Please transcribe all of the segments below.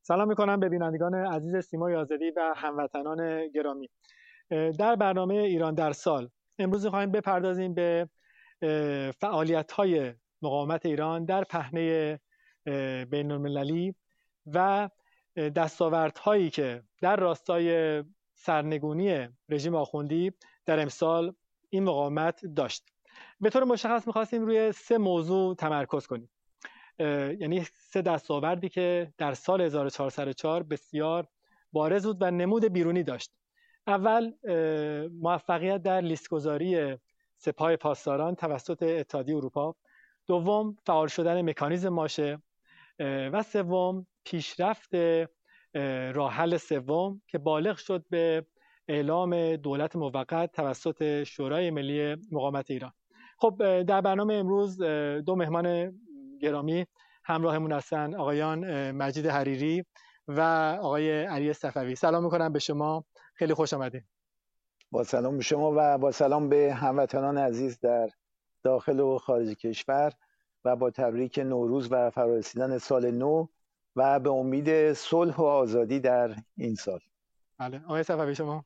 سلام میکنم به بینندگان عزیز سیمای آزادی و هموطنان گرامی. در برنامه ایران در سال امروز می‌خوایم بپردازیم به فعالیت‌های مقاومت ایران در پهنه بین‌المللی و دستاوردهایی که در راستای سرنگونی رژیم آخوندی در امسال این مقاومت داشت. به طور مشخص می‌خواستیم روی 3 موضوع تمرکز کنیم. یعنی 3 دستاوردی که در سال 1404 بسیار بارز بود و نمود بیرونی داشت. اول موفقیت در لیست‌گذاری سپاه پاسداران توسط اتحادیه اروپا، دوم فعال شدن مکانیزم ماشه و سوم پیشرفت راه حل سوم که بالغ شد به اعلام دولت موقت توسط شورای ملی مقاومت ایران. خب در برنامه امروز 2 مهمان گرامی همراهمون هستن، آقایان مجید حریری و آقای علی صفوی. سلام میکنم به شما، خیلی خوش آمدید. با سلام به شما و با سلام به هموطنان عزیز در داخل و خارج کشور و با تبریک نوروز و فرارسیدن سال نو و به امید صلح و آزادی در این سال. بله، آقای صفوی شما.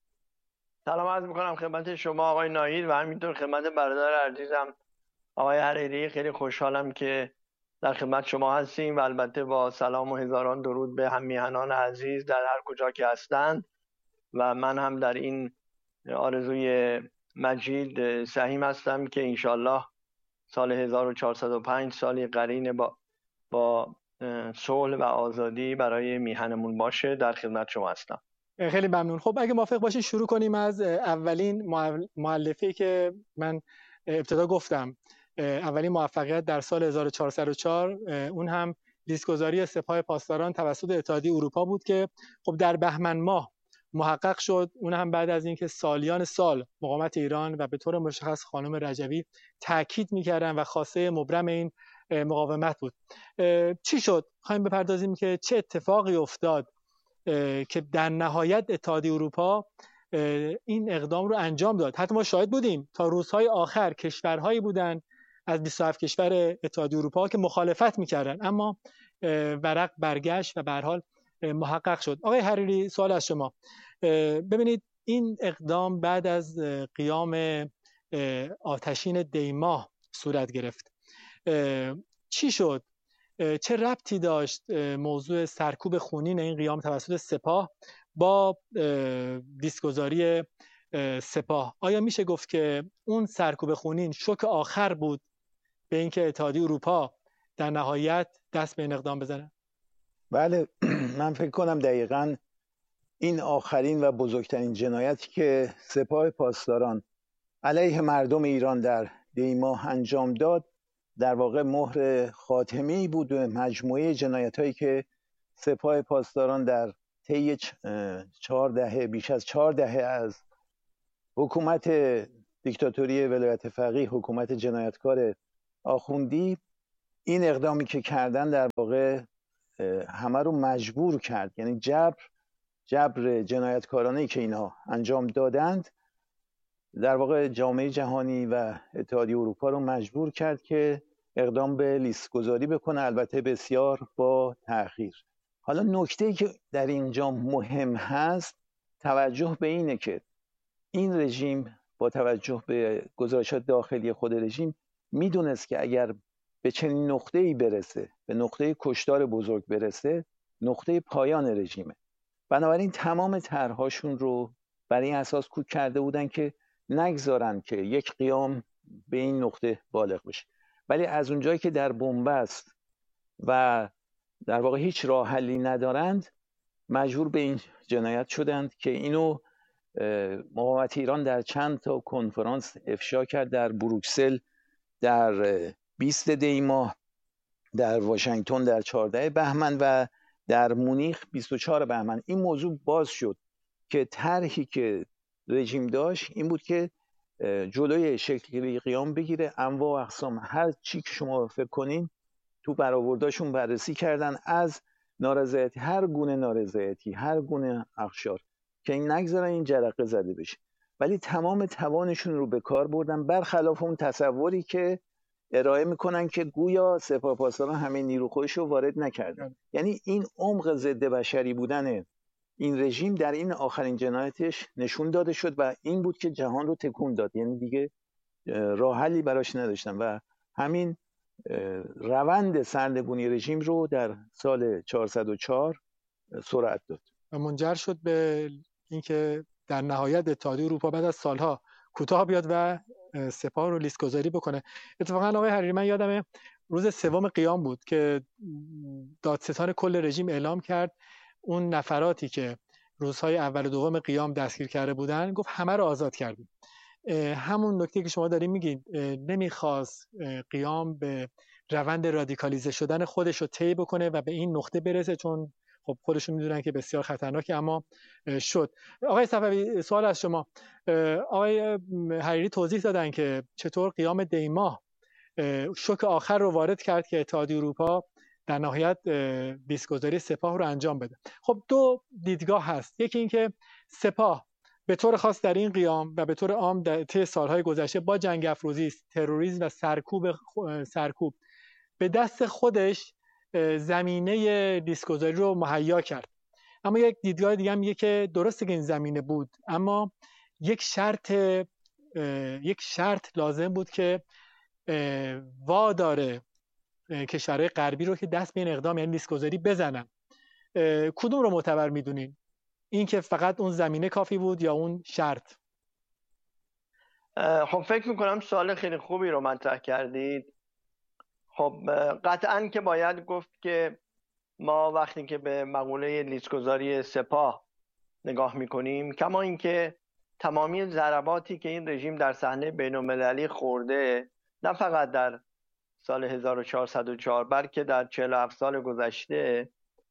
سلام عرض میکنم خدمت شما آقای ناهید و همینطور خدمت برادر عزیزم آقای حریری. خیلی خوشحالم که در خدمت شما هستیم و البته با سلام و هزاران درود به هم میهنان عزیز در هر کجا که هستند و من هم در این آرزوی مجید سهیم هستم که انشالله سال 1405 سالی قرین با صلح و آزادی برای میهنمون باشه. در خدمت شما هستم. خیلی ممنون. خب اگه موافق باشین شروع کنیم از اولین مؤلفه‌ای که من ابتدا گفتم، اولین موفقیت در سال 1404 اون هم لیست‌گذاری سپاه پاسداران توسط اتحادیه اروپا بود که خب در بهمن ماه محقق شد. اون هم بعد از اینکه سالیان سال مقاومت ایران و به طور مشخص خانم رجوی تاکید می‌کردن و خواسته مبرم این مقاومت بود. چی شد؟ خواهیم بپردازیم که چه اتفاقی افتاد که در نهایت اتحادیه اروپا این اقدام رو انجام داد. حتی ما شاهد بودیم تا روزهای آخر کشورهایی بودن از 27 کشور اتحادیه اروپا که مخالفت میکردن، اما ورق برگشت و به هر حال محقق شد. آقای حریری، سوال از شما. ببینید این اقدام بعد از قیام آتشین دیماه صورت گرفت. چی شد؟ چه ربطی داشت موضوع سرکوب خونین این قیام توسط سپاه با لیست‌گذاری سپاه؟ آیا میشه گفت که اون سرکوب خونین شوک آخر بود به اینکه اتحادیه اروپا در نهایت دست به این اقدام بزنه؟ بله، من فکر کنم دقیقاً این آخرین و بزرگترین جنایتی که سپاه پاسداران علیه مردم ایران در دیماه انجام داد در واقع مهر خاتمه‌ای بود به مجموعه جنایت‌هایی که سپاه پاسداران در طی 4 دهه، بیش از 4 دهه از حکومت دیکتاتوری ولایت فقیه، حکومت جنایتکار آخوندی، این اقدامی که کردن در واقع همه رو مجبور کرد. یعنی جبر جنایتکارانه‌ای که اینها انجام دادند در واقع جامعه جهانی و اتحادیه اروپا رو مجبور کرد که اقدام به لیست‌گذاری بکنه، البته بسیار با تأخیر. حالا نکته‌ای که در اینجا مهم هست توجه به اینه که این رژیم با توجه به گزارشات داخلی خود رژیم میدونست که اگر به چنین نقطه‌ای برسه، به نقطه کشتار بزرگ برسه، نقطه پایان رژیمه. بنابراین تمام طرح‌هاشون رو بر این اساس کوک کرده بودن که نگذارن که یک قیام به این نقطه بالغ بشه. ولی از اونجایی که در بنبست و در واقع هیچ راه حلی ندارند، مجبور به این جنایت شدند که اینو مقاومت ایران در چند تا کنفرانس افشا کرد. در بروکسل در 20 دی ماه، در واشنگتن در 14 بهمن و در مونیخ 24 بهمن. این موضوع باز شد که طرحی که رژیم داشت این بود که جلوی شکلگیری قیام بگیره. انواع و اقسام هر چی که شما فکر کنین تو برآورداشون بررسی کردن، از نارضایتی، هر گونه نارضایتی، هر گونه اخشار، که این نگذارن این جرقه زده بشه. ولی تمام توانشون رو به کار بردن، برخلاف اون تصوری که ارائه میکنن که گویا سپاهپاسداران همه نیرو خودش رو وارد نکردن. یعنی این عمق ضد بشری بودن این رژیم در این آخرین جنایتش نشون داده شد و این بود که جهان رو تکون داد. یعنی دیگه راه حلی براش نداشتن و همین روند سرنگونی رژیم رو در سال 404 سرعت داد و منجر شد به اینکه در نهایت اتحادیه اروپا بعد از سالها کوتاه بیاد و سپاه رو لیست گذاری بکنه. اتفاقا آقای حریری، من یادمه روز سوم قیام بود که دادستان کل رژیم اعلام کرد اون نفراتی که روزهای اول و دوم قیام دستگیر کرده بودن، گفت همه رو آزاد کردیم. همون نکته که شما دارین میگین، نمیخواست قیام به روند رادیکالیزه شدن خودش رو طی بکنه و به این نقطه برسه، چون خب خودشون میدونن که بسیار خطرناکه، اما شد. آقای صفوی، سوال از شما. آقای حریری توضیح دادن که چطور قیام دیماه شوک آخر رو وارد کرد که اتحادیه اروپا در نهایت لیست‌گذاری سپاه رو انجام بده. خب دو دیدگاه هست. یکی این که سپاه به طور خاص در این قیام و به طور عام در طی سالهای گذشته با جنگ افروزی، تروریسم و سرکوب به دست خودش زمینه لیست‌گذاری رو مهیا کرد. اما یک دیدگاه دیگه هم میگه که درسته که این زمینه بود، اما یک شرط لازم بود که واداره کشورهای غربی رو که دست به این اقدام، یعنی لیست‌گذاری، بزنن. کدوم رو معتبر میدونین؟ این که فقط اون زمینه کافی بود یا اون شرط؟ خب فکر میکنم سوال خیلی خوبی رو مطرح کردید. خب قطعاً که باید گفت که ما وقتی که به مقوله لیست‌گذاری سپاه نگاه میکنیم، کما اینکه تمامی ضرباتی که این رژیم در صحنه بین‌المللی خورده، نه فقط در سال 1404 بلکه در 47 سال گذشته،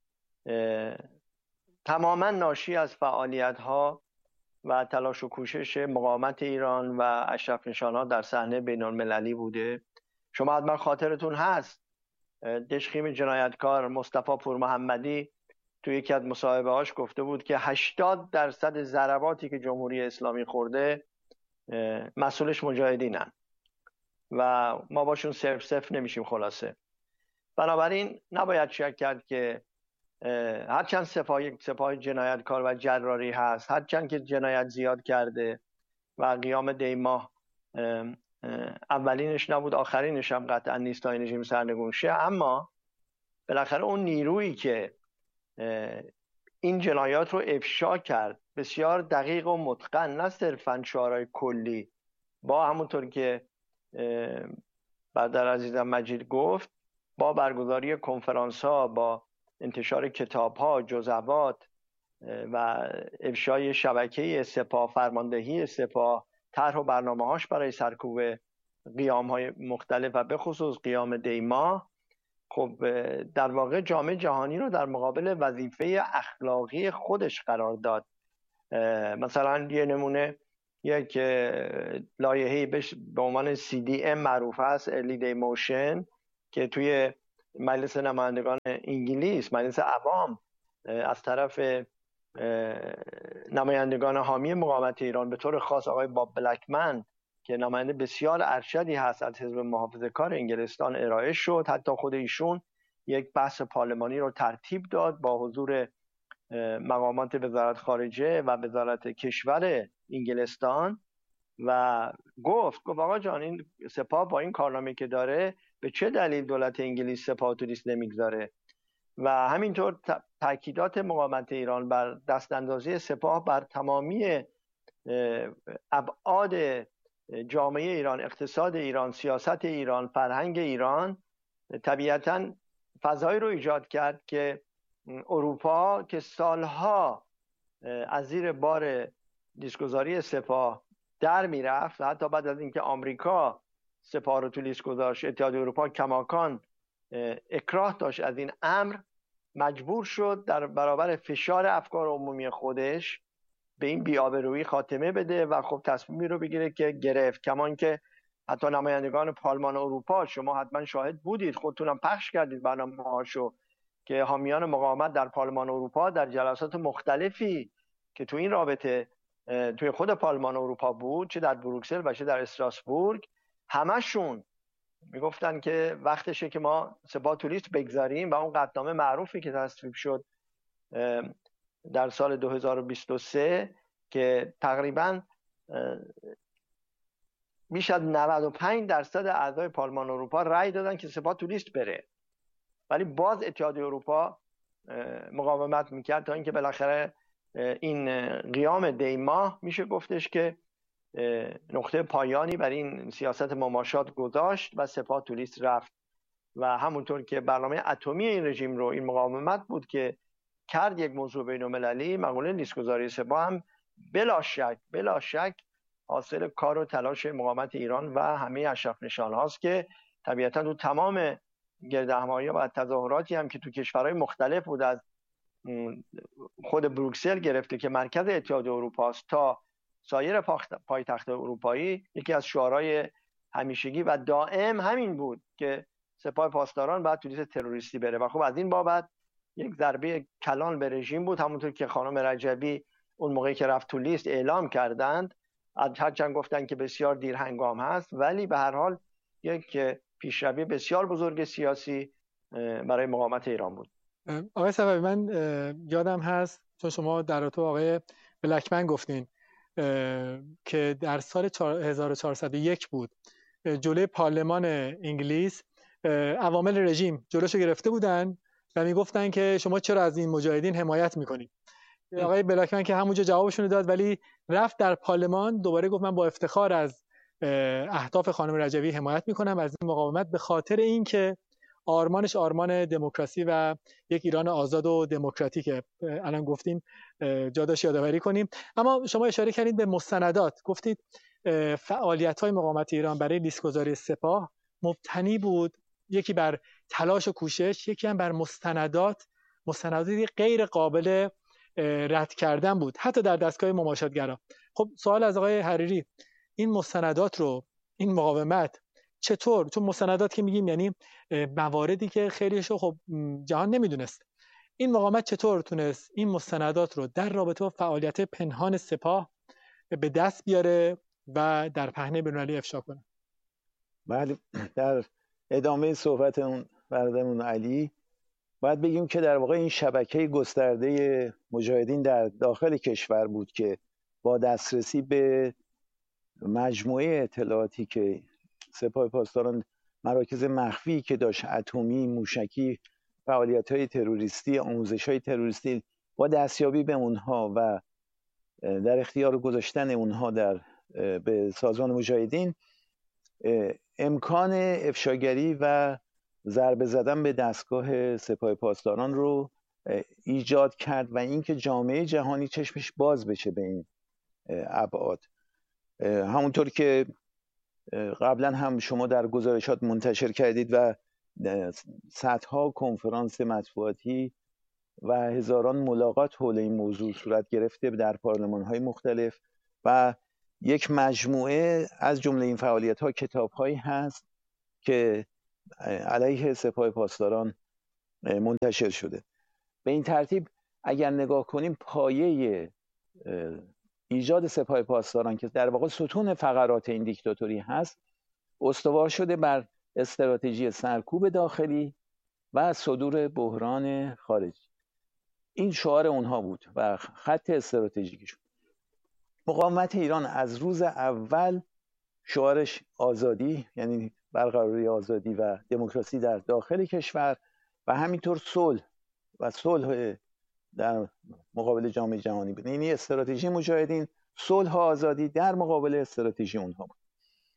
تماما ناشی از فعالیت‌ها و تلاش و کوشش مقاومت ایران و اشرف نشان‌ها در صحنه بین‌المللی بوده. شما حتما خاطرتون هست دژخیم جنایتکار مصطفی پورمحمدی توی یکی از مصاحبه‌هاش گفته بود که 80% ضرباتی که جمهوری اسلامی خورده مسئولش مجاهدینن و ما باشون صرف نمیشیم. خلاصه بنابراین نباید شک کرد که هرچند سپاه جنایتکار و جراری هست، هرچند که جنایت زیاد کرده و قیام دیماه اولینش نبود آخرینش هم قطعا نیست تا این رژیم سرنگون شه، اما بالاخره اون نیرویی که این جنایات رو افشا کرد، بسیار دقیق و متقن، نه صرفاً شعارهای کلی، با همونطور که برادر عزیزم مجید گفت، با برگزاری کنفرانس ها، با انتشار کتاب ها، جزوات و افشای شبکه سپاه، فرماندهی سپاه، طرح و برنامه هاش برای سرکوب قیام های مختلف و به خصوص قیام دیماه، خب در واقع جامعه جهانی رو در مقابل وظیفه اخلاقی خودش قرار داد. مثلا یه نمونه، یک لایحه‌ای به عنوان CDM معروف است، Early Day Motion، که توی مجلس نمایندگان انگلیس، مجلس عوام، از طرف نمایندگان حامی مقاومت ایران، به طور خاص آقای باب بلکمن که نماینده بسیار ارشدی هست از حزب محافظه‌کار انگلستان، ارائه شد. حتی خود ایشون یک بحث پارلمانی رو ترتیب داد با حضور مقامات وزارت خارجه و وزارت کشور انگلستان و گفت آقا جان، این سپاه با این کارنامه‌ای که داره به چه دلیل دولت انگلیس سپاه تو لیست نمیگذاره؟ و همینطور تاکیدات مقاومت ایران بر دستاندازی سپاه بر تمامی ابعاد جامعه ایران، اقتصاد ایران، سیاست ایران، فرهنگ ایران، طبیعتاً فضایی رو ایجاد کرد که اروپا که سالها از زیر بار لیست‌گذاری سپاه در میرفت، حتی بعد از اینکه آمریکا سپاه رو تو لیست گذاشت، اتحادیه اروپا کماکان اکراه داشت از این امر، مجبور شد در برابر فشار افکار عمومی خودش به این بی‌آبرویی خاتمه بده و خب تصمیمی رو بگیره که گرفت. کمان که حتی نمایندگان پارلمان اروپا، شما حتما شاهد بودید، خودتونم پخش کردید برنامه‌هاشو، که حامیان مقاومت در پارلمان اروپا در جلسات مختلفی که تو این رابطه توی خود پارلمان اروپا بود، چه در بروکسل و چه در استراسبورگ، همشون میگفتن که وقتشه که ما سپاه توریست بگذاریم و اون قطعنامه معروفی که تصویب شد در سال 2023 که تقریباً بیش از 95% اعضای پارلمان اروپا رأی دادن که سپاه توریست بره، ولی باز اتحادیه اروپا مقاومت میکرد تا اینکه بالاخره این قیام دیما میشه گفتش که نقطه پایانی بر این سیاست مماشات گذاشت و سپاه توریست رفت. و همونطور که برنامه اتمی این رژیم رو، این مقاومت بود که کرد یک موضوع بین‌المللی، مقوله لیست‌گذاری سپاه هم بلا شک حاصل کار و تلاش مقاومت ایران و همه اشرف نشان هاست که طبیعتا تو تمام گردهمایی و تظاهراتی هم که تو کشورهای مختلف بود، از خود بروکسل گرفته که مرکز اتحادیه اروپا است تا سایر پایتخت اروپایی، یکی از شعارهای همیشگی و دائم همین بود که سپاه پاسداران باید تو لیست تروریستی بره. و خب از این بابت یک ضربه کلان به رژیم بود، همونطور که خانم رجبی اون موقعی که رفت تو لیست اعلام کردند، هرچند گفتن که بسیار دیر هنگام هست، ولی به هر حال یک پیشروی بسیار بزرگ سیاسی برای مقاومت ایران بود. آقای صفوی، من یادم هست چون شما در تو آقای بلکمن گفتین که در سال 1401 بود جلوی پارلمان انگلیس عوامل رژیم جلوشو گرفته بودن و میگفتن که شما چرا از این مجاهدین حمایت میکنید. آقای بلکمن که همونجا جوابشون داد، ولی رفت در پارلمان دوباره گفت من با افتخار از اهداف خانم رجبی حمایت میکنم از این مقاومت، به خاطر اینکه آرمانش آرمان دموکراسی و یک ایران آزاد و دموکراتیکه. الان گفتیم جا داشت یادآوری کنیم. اما شما اشاره کردید به مستندات، گفتید فعالیت‌های مقاومت ایران برای لیست‌گذاری سپاه مبتنی بود یکی بر تلاش و کوشش، یکی هم بر مستنداتی غیر قابل رد کردن بود، حتی در دستگاه مماشاتگرا. خب سوال از آقای حریری، این مستندات رو، این مقاومت چطور، چون مستندات که میگیم یعنی مواردی که خیلیشو خب جهان نمیدونست، این مقاومت چطور تونست این مستندات رو در رابطه با فعالیت پنهان سپاه به دست بیاره و در پهنه بین‌المللی افشا کنه؟ بله، در ادامه صحبت اون برادرمون علی باید بگیم که در واقع این شبکه گسترده مجاهدین در داخل کشور بود که با دسترسی به مجموعه اطلاعاتی که سپاه پاسداران، مراکز مخفی که داشت، اتمی، موشکی، فعالیت‌های تروریستی، آموزش‌های تروریستی، با دستیابی به اونها و در اختیار گذاشتن اونها به سازمان مجاهدین امکان افشاگری و ضربه زدن به دستگاه سپاه پاسداران رو ایجاد کرد و اینکه جامعه جهانی چشمش باز بشه به این ابعاد. همونطور که قبلا هم شما در گزارشات منتشر کردید و صدها کنفرانس مطبوعاتی و هزاران ملاقات حول این موضوع صورت گرفته در پارلمان‌های مختلف و یک مجموعه از جمله این فعالیت‌ها کتاب‌هایی هست که علیه سپاه پاسداران منتشر شده. به این ترتیب اگر نگاه کنیم پایه ایجاد سپاه پاسداران که در واقع ستون فقرات این دیکتاتوری هست، استوار شده بر استراتژی سرکوب داخلی و صدور بحران خارجی. این شعار اونها بود و خط استراتژیکشون. مقاومت ایران از روز اول شعارش آزادی، یعنی برقراری آزادی و دموکراسی در داخل کشور و همینطور صلح در مقابل جامعه جهانی بود. یعنی استراتژی مجاهدین صلح و آزادی در مقابل استراتژی اونها بود.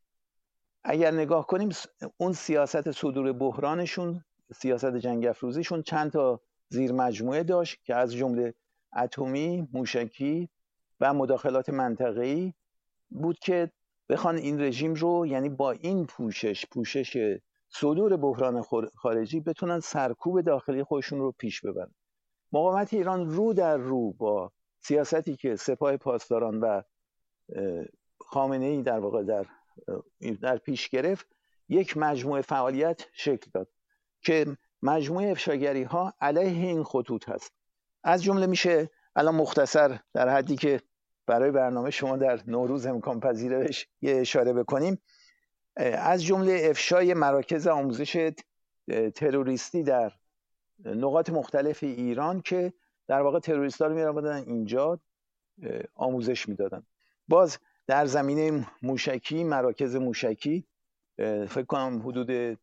اگر نگاه کنیم اون سیاست صدور بحرانشون، سیاست جنگ افروزیشون چند تا زیر مجموعه داشت که از جمله اتمی، موشکی و مداخلات منطقه‌ای بود که بخوان این رژیم رو، یعنی با این پوشش صدور بحران خارجی، بتونن سرکوب داخلی خودشون رو پیش ببرن. مقاومت ایران رو در رو با سیاستی که سپاه پاسداران و خامنه‌ای در واقع در پیش گرفت، یک مجموعه فعالیت شکل داد که مجموعه افشاگری ها علیه این خطوط هست. از جمله میشه الان مختصر در حدی که برای برنامه شما در نوروز امکان پذیره بهش یه اشاره بکنیم. از جمله افشای مراکز آموزش تروریستی در نقاط مختلف ایران که در واقع تروریست‌ها رو می‌آوردن اینجا آموزش میدادن. باز در زمینه موشکی، مراکز موشکی، فکر کنم حدود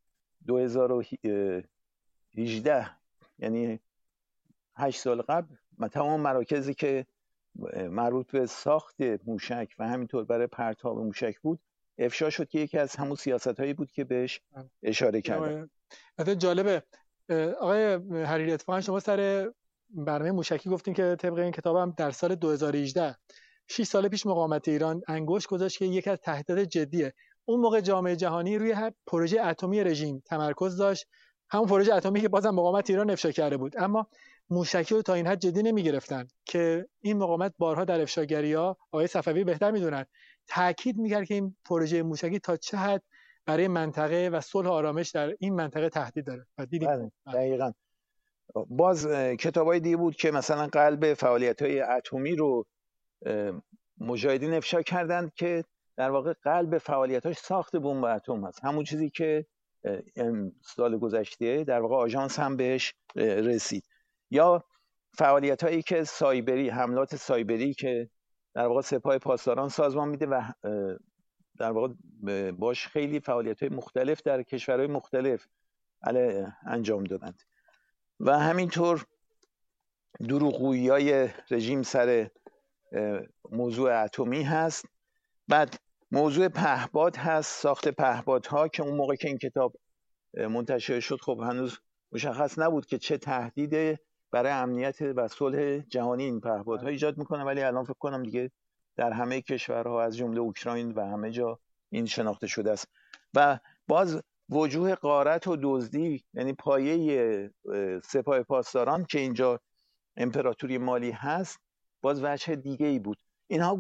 2018 یعنی 8 سال قبل تمام مراکزی که مربوط به ساخت موشک و همینطور برای پرتاب موشک بود افشا شد که یکی از همون سیاست‌هایی بود که بهش اشاره کردم. مثلا جالبه آقای حریری، اتفاقا شما سر برنامه موشکی گفتین که طبق این کتابم در سال 2018 6 سال پیش مقاومت ایران انگشت گذاشت که یکی از تهدیدات جدیه. اون موقع جامعه جهانی روی پروژه اتمی رژیم تمرکز داشت، همون پروژه اتمی که بازم مقاومت ایران افشا کرده بود، اما موشکی رو تا این حد جدی نمی‌گرفتن که این مقاومت بارها در افشاگری‌ها، آقای صفوی بهتر می‌دونن، تاکید می‌کرد که این پروژه موشکی تا چه حد برای منطقه و صلح و آرامش در این منطقه تهدید داره. و دیدیم دقیقاً. باز کتابای دیگه بود که مثلا قلب فعالیت‌های اتمی رو مجاهدین افشا کردند که در واقع قلب فعالیتاش ساخت بمب اتم هست، همون چیزی که سال گذشته در واقع آژانس هم بهش رسید. یا فعالیت‌هایی که سایبری، حملات سایبری که در واقع سپاه پاسداران سازمان میده و در واقع باش خیلی فعالیت‌های مختلف در کشورهای مختلف انجام دادند. و همینطور دروغگویی‌های رژیم سر موضوع اتمی هست. بعد موضوع پهپاد هست، ساخت پهپادها که اون موقع که این کتاب منتشر شد خب هنوز مشخص نبود که چه تهدید برای امنیت و صلح جهانی این پهپادها ایجاد میکنه، ولی الان فکر کنم دیگه در همه کشورها از جمله اوکراین و همه جا این شناخته شده است. و باز وجوه غارت و دزدی، یعنی پایه سپاه پاسداران که اینجا امپراتوری مالی هست، باز وجه دیگه ای بود. اینها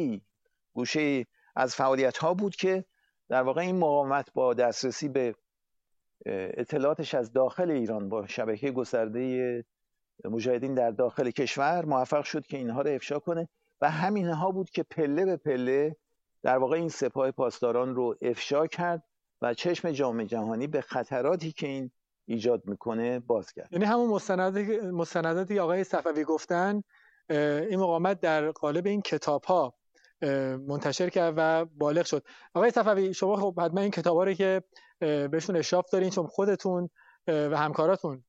گوشه از فعالیت ها بود که در واقع این مقاومت با دسترسی به اطلاعاتش از داخل ایران با شبکه گسترده مجاهدین در داخل کشور موفق شد که اینها رو افشا کنه و همینها بود که پله به پله در واقع این سپاه پاسداران رو افشا کرد و چشم جامعه جهانی به خطراتی که این ایجاد میکنه باز کرد. یعنی همون مستنداتی آقای صفوی گفتن این مقاومت در قالب این کتاب‌ها منتشر کرد و بالغ شد. آقای صفوی، شما خب حتما این کتاب‌ها رو که بهشون اشراف دارین، چون خودتون و همکاراتون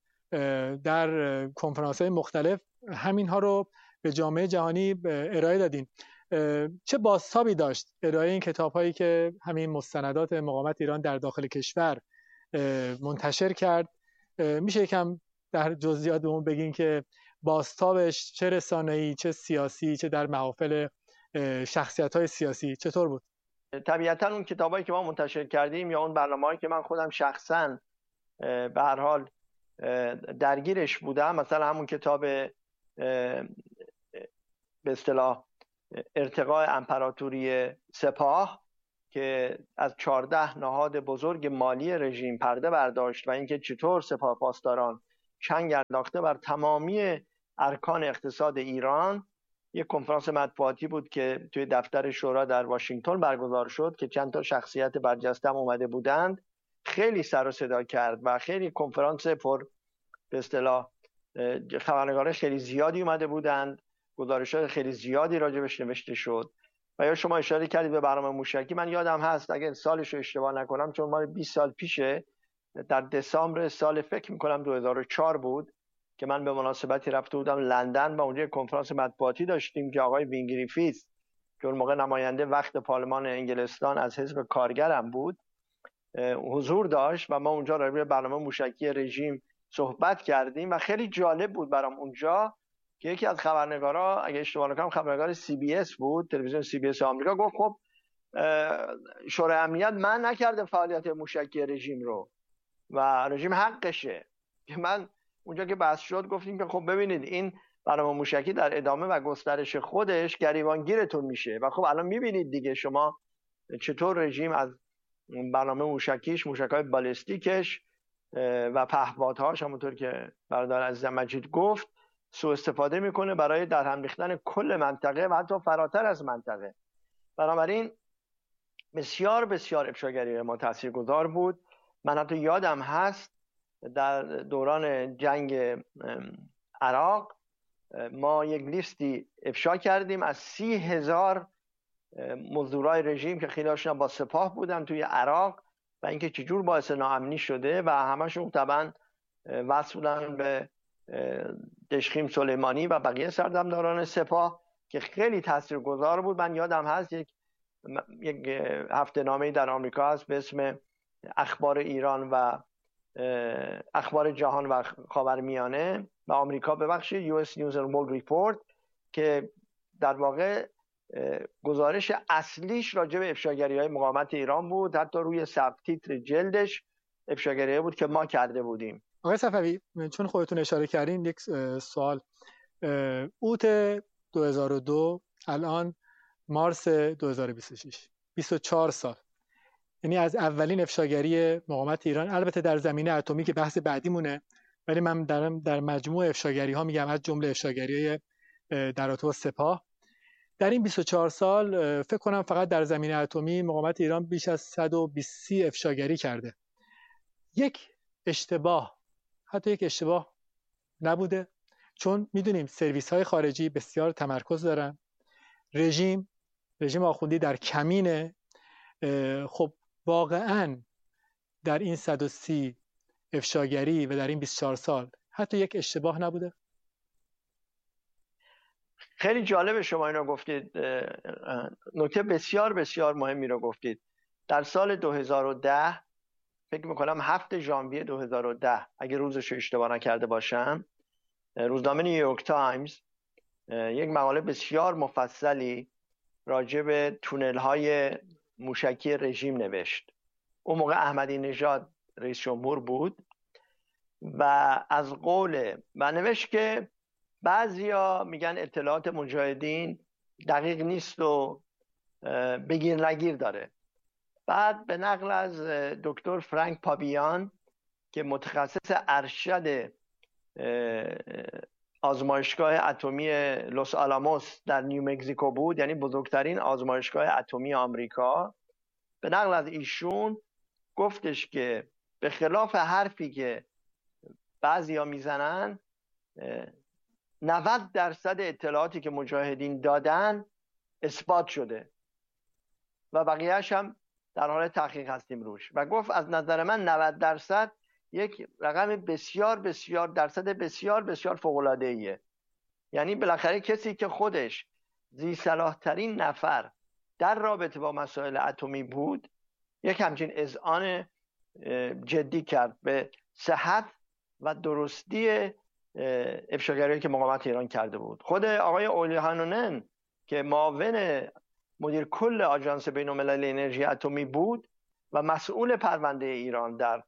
در کنفرانس‌های مختلف همین‌ها رو به جامعه جهانی ارائه دادین. چه بازتابی داشت ارائه این کتاب‌هایی که همین مستندات مقاومت ایران در داخل کشور منتشر کرد؟ میشه یکم در جزئیات بهمون بگین که بازتابش چه رسانه‌ای، چه سیاسی، چه در محافل شخصیت‌های سیاسی چطور بود؟ طبیعتاً اون کتابایی که ما منتشر کردیم یا اون برنامه‌هایی که من خودم شخصاً به هر حال درگیرش بودم، مثلا همون کتاب به اصطلاح ارتقاء امپراتوری سپاه که از 14 نهاد بزرگ مالی رژیم پرده برداشت و اینکه چطور سپاه پاسداران چنگ انداخته بر تمامی ارکان اقتصاد ایران، یک کنفرانس مطبوعاتی بود که توی دفتر شورا در واشنگتن برگزار شد که چند تا شخصیت برجسته هم اومده بودند. خیلی سر و صدا کرد و خیلی کنفرانس پر به اصطلاح خبرنگاران خیلی زیادی اومده بودند، گزارش‌های خیلی زیادی راجبش نوشته شد. و یا شما اشاره کردید به برنامه موشکی، من یادم هست اگه سالش رو اشتباه نکنم چون ما 20 سال پیشه در دسامبر سال فکر می‌کنم 2004 بود که من به مناسبتی رفته بودم لندن و اونجا کنفرانس مطبوعاتی داشتیم که آقای وینگریفیس که اون موقع نماینده وقت پارلمان انگلستان از حزب کارگرم بود حضور داشت و ما اونجا راجع به برنامه موشکی رژیم صحبت کردیم و خیلی جالب بود برام اونجا که یکی از خبرنگارا، اگه اشتباه نکنم خبرنگار CBS بود، تلویزیون CBS آمریکا، گفت خب شورای امنیت منع نکرده فعالیت موشکی رژیم رو و رژیم حقشه. که من اونجا که بحث شد گفتیم که خب ببینید این برنامه موشکی در ادامه و گسترش خودش گریبانگیرتون میشه و خب الان میبینید دیگه شما چطور رژیم از برنامه موشکیش، موشک‌های بالستیکش و پهپادهاش همونطور که برادر عزیز مجید گفت سوء استفاده میکنه برای در هم ریختن کل منطقه و حتی فراتر از منطقه. بنابراین بسیار بسیار افشاگری ما تاثیرگذار بود. من حتی یادم هست در دوران جنگ عراق ما یک لیستی افشا کردیم از 30,000 مزدورای رژیم که خیلی‌هاشون با سپاه بودن توی عراق و اینکه چجور باعث ناامنی شده و همشون طبعا وصل بودن به دشخیم سلیمانی و بقیه سردمداران سپاه که خیلی تاثیرگذار بود. من یادم هست یک هفته نامه‌ای در آمریکا هست به اسم اخبار ایران و اخبار جهان و خاورمیانه و آمریکا ببخشید US News and World Report که در واقع گزارش اصلیش راجع به افشاگری‌های مقاومت ایران بود. حتی روی سبتیتر جلدش افشاگری بود که ما کرده بودیم. آقای صفوی چون خودتون اشاره کردین یک سوال، اوت 2002 الان مارس 2026 24 سال، یعنی از اولین افشاگری مقاومت ایران، البته در زمینه اتمی که بحث بعدی مونه، ولی من در مجموع افشاگری ها میگم از جمله افشاگری در رابطه با سپاه. در این 24 سال فکر کنم فقط در زمینه اتمی مقاومت ایران بیش از 120 افشاگری کرده. یک اشتباه، حتی یک اشتباه نبوده، چون میدونیم سرویس های خارجی بسیار تمرکز دارن، رژیم آخوندی در کمینه. خب واقعا در این 130 افشاگری و در این 24 سال حتی یک اشتباه نبوده؟ خیلی جالب شما اینو گفتید، نکته بسیار بسیار مهمی رو گفتید. در سال 2010 فکر میکنم 7 ژانویه 2010 اگه روزش رو اشتباه نکرده باشم، روزنامه نیویورک تایمز یک مقاله بسیار مفصلی راجع به تونل های موشکی رژیم نوشت. اون موقع احمدی نژاد رئیس جمهور بود و از قول و نوشت که بعضیا میگن اطلاعات مجاهدین دقیق نیست و بگیر نگیر داره. بعد به نقل از دکتر فرانک پابیان که متخصص ارشد آزمایشگاه اتمی لوس آلاموس در نیومکزیکو بود، یعنی بزرگترین آزمایشگاه اتمی آمریکا، به نقل از ایشون گفتش که به خلاف حرفی که بعضیا میزنن 90% اطلاعاتی که مجاهدین دادن اثبات شده و بقیه‌اش هم در حال تحقیق هستیم روش. و گفت از نظر من 90% یک رقم بسیار بسیار درصد بسیار بسیار فوق‌العاده‌ایه. یعنی بالاخره کسی که خودش ذی‌صلاح ترین نفر در رابطه با مسائل اتمی بود یک همچین اذعان جدی کرد به صحت و درستی افشاگری که مقاومت ایران کرده بود. خود آقای اولی هانونن که معاون مدیر کل آژانس بین‌المللی انرژی اتمی بود و مسئول پرونده ایران در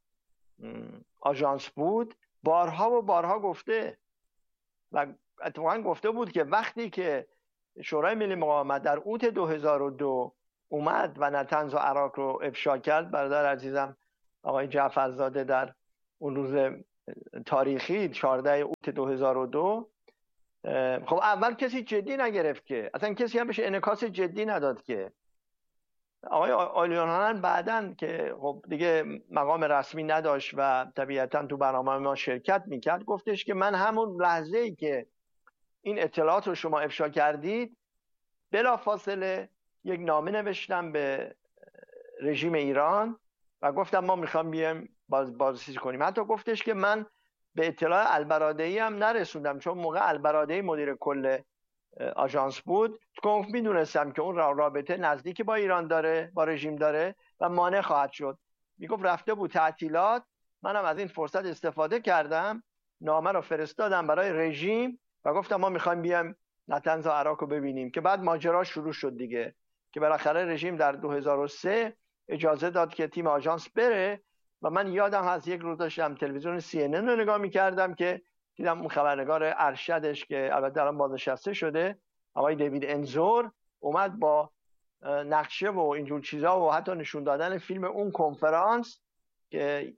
آژانس بود، بارها و بارها گفته و اتفاقا گفته بود که وقتی که شورای ملی مقاومت در اوت 2002 اومد و نتنز و عراق رو افشا کرد، برادر عزیزم آقای جعفرزاده در اون روز تاریخی 14 اوت 2002، خب اول کسی جدی نگرفت، که اصلا کسی هم بهش انعکاس جدی نداد. که آقای آلیانهان بعدن که خب دیگه مقام رسمی نداشت و طبیعتا تو برنامه ما شرکت میکرد، گفتش که من همون لحظه‌ای که این اطلاعات رو شما افشا کردید بلافاصله یک نامه نوشتم به رژیم ایران و گفتم ما میخوام بیایم بازرسی کنیم. حتی گفتش که من به اطلاع البرادعی هم نرسوندم، چون موقع البرادعی مدیر کل آژانس بود، چون میدونستم که اون رابطه نزدیکی با ایران داره، با رژیم داره و مانع خواهد شد. میگفت رفته بود تعطیلات، منم از این فرصت استفاده کردم، نامه رو فرستادم برای رژیم و گفتم ما میخوایم بیایم نتنز و عراق رو ببینیم. که بعد ماجرا شروع شد دیگه، که بالاخره رژیم در 2003 اجازه داد که تیم آژانس بره و من یادم از یک روز داشتم تلویزیون CNN رو نگاه میکردم که دیدم اون خبرنگار ارشدش که البته الان بازنشسته شده، آقای دیوید انزور، اومد با نقشه و اینجور چیزا و حتی نشون دادن فیلم اون کنفرانس که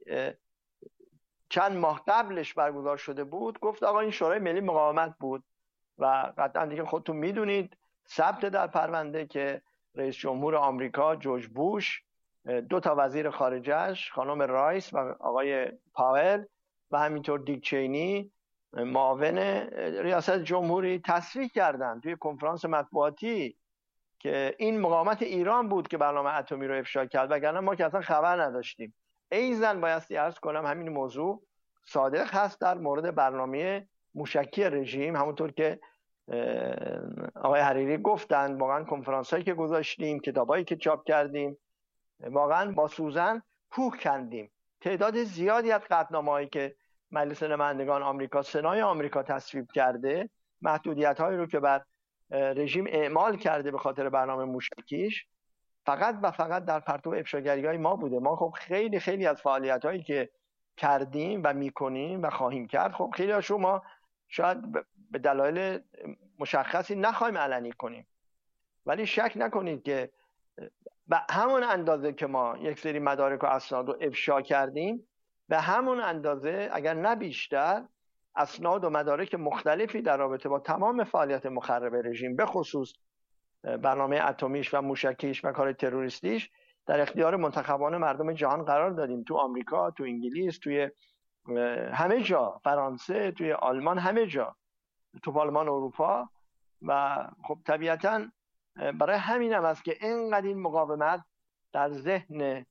چند ماه قبلش برگزار شده بود، گفت آقا این شورای ملی مقاومت بود و قطعا دیگه خودتون میدونید ثبت در پرونده که رئیس جمهور آمریکا جورج بوش، 2 تا وزیر خارجه‌اش خانم رایس و آقای پاول و همینطور دیک چینی معاون ریاست جمهوری تصریح کردند توی کنفرانس مطبوعاتی که این مقاومت ایران بود که برنامه اتمی رو افشا کرد، وگرنه ما که اصلا خبر نداشتیم. ایزن بایستی عرض کنم همین موضوع صادق هست در مورد برنامه موشکی رژیم، همونطور که آقای حریری گفتند. واقعا کنفرانس هایی که گذاشتیم، کتابایی که چاپ کردیم، واقعا با سوزن کوه کندیم. تعداد زیادی از قطعنامه‌هایی که مجلس نمایندگان آمریکا، سنای آمریکا تصویب کرده، محدودیت‌هایی رو که بر رژیم اعمال کرده به خاطر برنامه موشکیش، فقط و فقط در پرتو افشاگری‌های ما بوده. ما خب خیلی خیلی از فعالیت‌هایی که کردیم و می‌کنیم و خواهیم کرد، خب خیلی هاشو ما شاید به دلایل مشخصی نخواهیم علنی کنیم، ولی شک نکنید که به همون اندازه که ما یک سری مدارک و اسناد رو افشا کردیم، به همون اندازه اگر نه بیشتر اسناد و مدارک مختلفی در رابطه با تمام فعالیت مخرب رژیم، به خصوص برنامه اتمیش و موشکیش و کار تروریستیش، در اختیار منتخبان مردم جهان قرار دادیم. تو آمریکا، تو انگلیس، توی همه جا، فرانسه، توی آلمان، همه جا، تو پارلمان اروپا. و خب طبیعتاً برای همین هم است که اینقدر این مقاومت در ذهن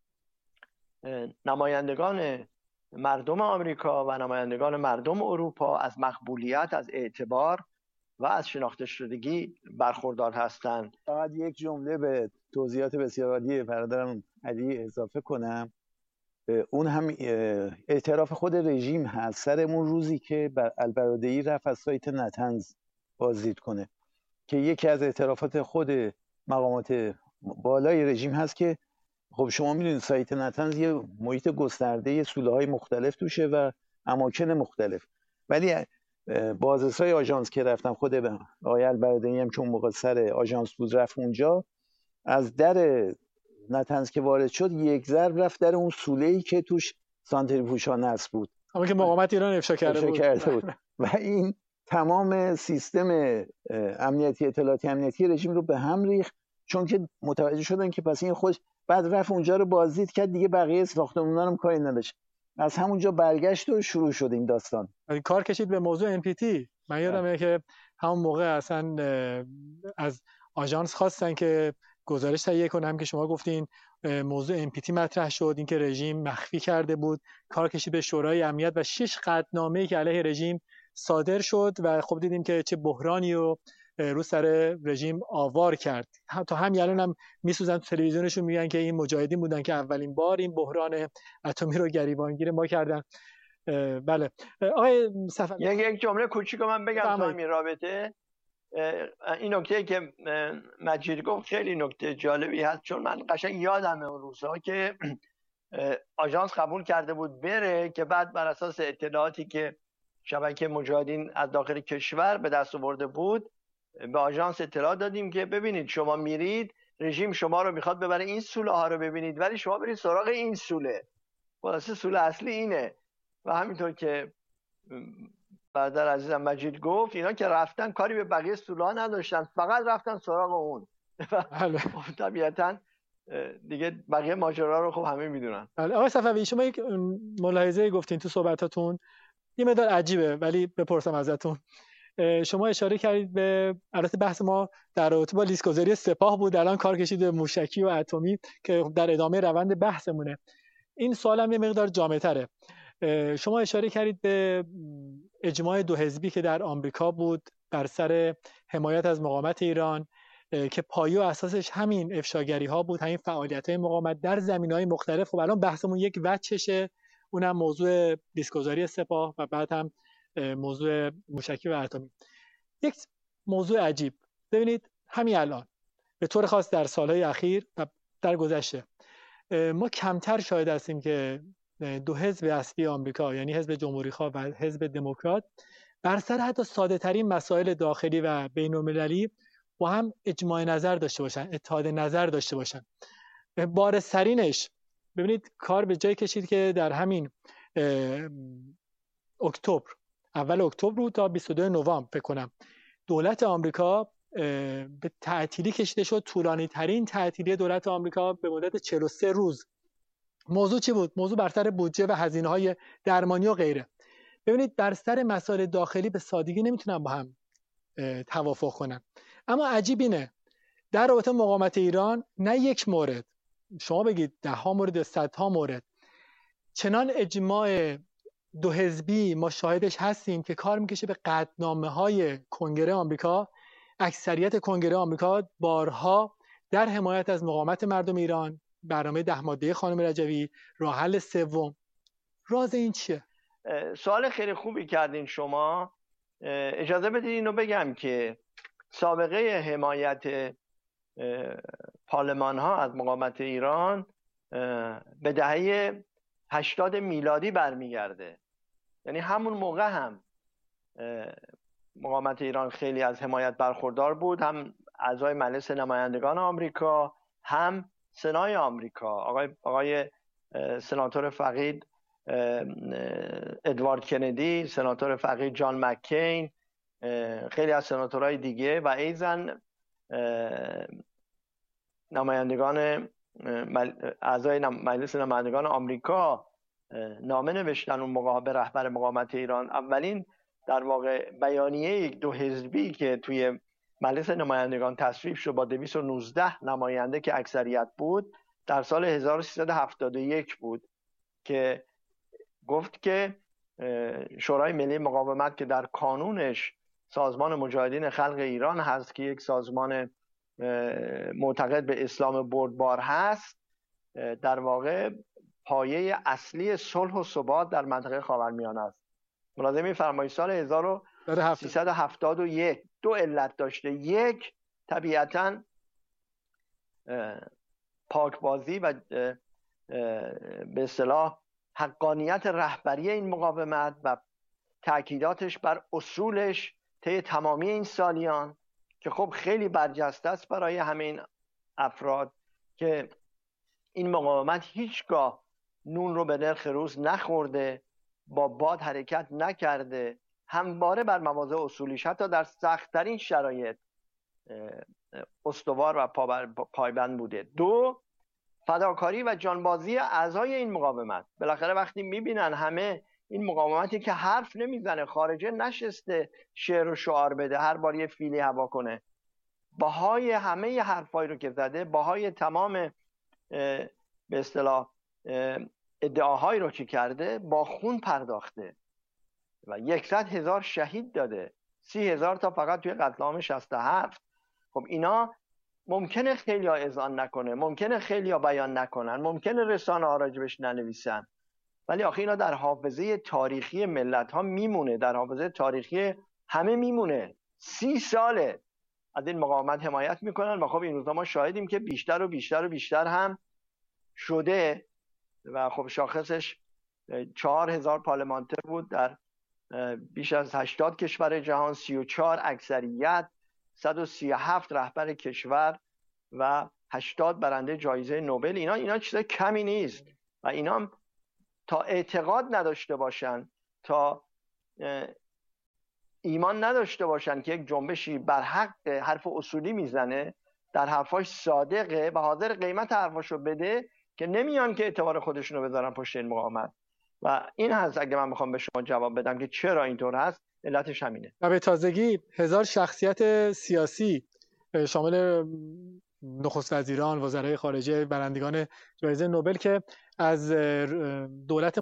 نمایندگان مردم آمریکا و نمایندگان مردم اروپا از مقبولیت، از اعتبار و از شناخته شدگی برخوردار هستند. فقط یک جمله به توضیحات بسیار عالی برادرم علی اضافه کنم. اون هم اعتراف خود رژیم هست سر اون روزی که البرادعی رفت از سایت نتنز بازدید کنه، که یکی از اعترافات خود مقامات بالای رژیم هست که خب شما میدونید سایت نتنز یه محیط گسترده سوله‌های مختلف توشه و اماکن مختلف، ولی بازرسای آژانس که رفتن، خود آقای البرادعی هم چون موقع سر آژانس بود رفت اونجا، از در نتنز که وارد شد یک ضرب رفت در اون سوله‌ای که توش سانتریفوژها نصب بود، اما که مقاومت ایران افشا کرده بود. و این تمام سیستم امنیتی اطلاعاتی امنیتی رژیم رو به هم ریخت، چون که متوجه شدن که پس این خودش بعد رفت اونجا رو بازدید کرد، دیگه بقیه ساختمونا رو کاری نداشت، از همونجا برگشت و شروع شد این داستان. کار کشید به موضوع NPT. من یادمه که همون موقع اصلا از آژانس خواستن که گزارش تهیه کنه، هم که شما گفتین موضوع NPT مطرح شد، اینکه رژیم مخفی کرده بود. کار کشید به شورای امنیت و 6 قطعنامه‌ای که علیه رژیم صادر شد و خب دیدیم که چه بحرانی رو رو سر رژیم آوار کرد. تا همین الان هم میسوزن تو تلویزیونشون، میگن که این مجاهدین بودن که اولین بار این بحران اتمی رو گریبانگیر ما کردن. بله آقای صفوی، یک جمله کوچیک من بگم تو همین رابطه. این نکته که مجید گفت خیلی نکته جالبی هست، چون من قشنگ یادمه اون روزها که آژانس قبول کرده بود بره، که بعد بر اساس اطلاعاتی که شبکه مجاهدین از داخل کشور به دست آورده بود، به آژانس اطلاع دادیم که ببینید شما میرید، رژیم شما رو میخواد ببره این سوله ها رو ببینید، ولی شما برید سراغ این سوله، خلاصه سوله اصلی اینه. و همینطور که برادر عزیزم مجید گفت، اینا که رفتن کاری به بقیه سوله ها نداشتن، فقط رفتن سراغ اون. طبیعتاً دیگه بقیه ماجرا رو خب همه میدونن. آقای صفوی، شما یک ملاحظه گفتین تو صحبتاتون، یه مقدار عجیبه ولی بپرسم ازتون. شما اشاره کردید به، البته بحث ما در رابطه با لیست‌گذاری سپاه بود، الان کار کشید به موشکی و اتمی که در ادامه روند بحثمونه. این سوالم یه مقدار جامع‌تره. شما اشاره کردید به اجماع 2 حزبی که در آمریکا بود بر سر حمایت از مقاومت ایران، که پایه و اساسش همین افشاگری ها بود، همین فعالیت‌های مقاومت در زمینه‌های مختلف. و الان بحثمون یک وجهشه، اونم موضوع لیست‌گذاری سپاه و بعد هم موضوع موشکی و اتمی. یک موضوع عجیب، ببینید همین الان به طور خاص در سالهای اخیر و در گذشته ما کمتر شاهد هستیم که 2 حزب اصلی آمریکا، یعنی حزب جمهوری‌خواه و حزب دموکرات، بر سر حتی ساده‌ترین مسائل داخلی و بین‌المللی با هم اجماع نظر داشته باشن، اتحاد نظر داشته باشن. بارزترینش ببینید کار به جای کشید که در همین اکتبر، اول اکتبر بود تا 22 نوامبر فکر کنم، دولت آمریکا به تعطیلی کشیده شد، طولانی ترین تعطیلی دولت آمریکا به مدت 43 روز. موضوع چی بود؟ موضوع بر سر بودجه و هزینه‌های درمانی و غیره. ببینید بر سر مسائل داخلی به سادگی نمیتونن با هم توافق کنن. اما عجیب اینه در رابطه مقاومت ایران نه یک مورد، شما بگید 10 مورد، 100 مورد، چنان اجماع دو حزبی ما شاهدش هستیم که کار میکشه به قطعنامه‌های کنگره آمریکا. اکثریت کنگره آمریکا بارها در حمایت از مقاومت مردم ایران، برنامه 10 ماده خانم رجوی، راه حل سوم. راز این چیه؟ سوال خیلی خوبی کردین شما. اجازه بدید اینو بگم که سابقه حمایت پارلمان ها از مقاومت ایران به دهه 80 میلادی برمیگرده. یعنی همون موقع هم مقاومت ایران خیلی از حمایت برخوردار بود، هم اعضای مجلس نمایندگان آمریکا، هم سنای آمریکا. آقای سناتور فقید ادوارد کندی، سناتور فقید جان مککین، خیلی از سناتورهای دیگه و ایزن نمایندگان اعضای مجلس نمایندگان آمریکا نامه نوشتن اون موقع به رهبر مقاومت ایران. اولین در واقع بیانیه دو حزبی که توی مجلس نمایندگان تصویب شد با 219 نماینده که اکثریت بود در سال 1371 بود که گفت که شورای ملی مقاومت که در کانونش سازمان مجاهدین خلق ایران هست که یک سازمان معتقد به اسلام بردبار هست، در واقع پایه اصلی صلح و ثبات در منطقه خاورمیانه است. ملاحظه می‌فرمایید سال 1371 دو علت داشته. یک، طبیعتاً پاکبازی و به اصطلاح حقانیت رهبری این مقاومت و تأکیداتش بر اصولش طی تمامی این سالیان که خب خیلی برجسته است برای همه این افراد که این مقاومت هیچگاه نون رو به نرخ روز نخورده، با باد حرکت نکرده، همواره بر مواضع اصولیش حتی در سخت‌ترین شرایط استوار و پایبند بوده. دو، فداکاری و جانبازی اعضای این مقاومت. بالاخره وقتی میبینن همه این مقاومتی که حرف نمیزنه، خارجه نشسته شعر و شعار بده، هر بار یه فیلی هوا کنه، بهای همه حرفایی رو که زده، بهای تمام به اصطلاح ادعاهایی رو که کرده، با خون پرداخته و 100,000 شهید داده، 30,000 تا فقط توی قتل عام 67. خب اینا ممکنه خیلی ها اذعان نکنه، ممکنه خیلی ها بیان نکنن، ممکنه رسانه ها راجبش ننویسن، ولی آخه اینا در حافظه تاریخی ملت ها میمونه، در حافظه تاریخی همه میمونه. 30 ساله از این مقاومت حمایت میکنن و خب این روزا ما شاهدیم که بیشتر و بیشتر و بیشتر هم شده و خب شاخصش 4,000 پارلمانتر بود در بیش از 80 کشور جهان، 34 اکثریت، 137 رهبر کشور و 80 برنده جایزه نوبل. اینا چیز کمی نیست و اینا تا اعتقاد نداشته باشن، تا ایمان نداشته باشن که یک جنبشی بر حق حرف اصولی میزنه، در حرفاش صادقه و حاضر قیمت حرفاشو بده، که نمیان که اعتبار خودشونو بذارن پشت این مقاومت. و این هست اگه من بخوام به شما جواب بدم که چرا اینطور هست، علتش همینه. و به تازگی 1000 شخصیت سیاسی شامل نخست وزیران، وزرای خارجه، برندگان جایزه نوبل که از دولت